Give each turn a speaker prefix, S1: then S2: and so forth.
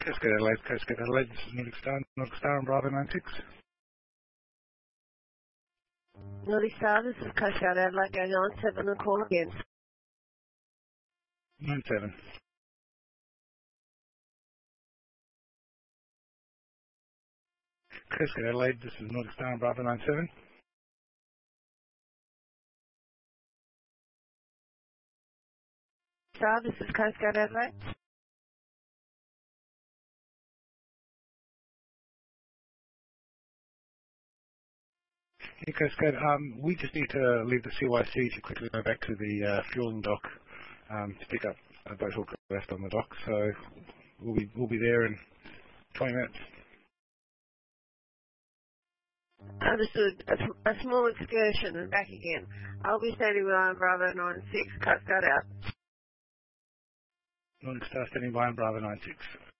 S1: Cascade Adelaide, this is Nordic Star on Bravo 96.
S2: Nordic Star, this is Cascade Adelaide going on 7 and call again.
S1: 97. Cascade Adelaide, this is Nordic Star on Bravo 97.
S2: Star, this is Cascade Adelaide.
S1: Hey Cascade, we just need to leave the CYC to quickly go back to the fueling dock to pick up a boat hook left on the dock, so we'll be there in 20 minutes.
S2: Understood. A small excursion and back again. I'll be standing by on Bravo 96. Cascade out.
S1: Nordic Star standing by on Bravo 96.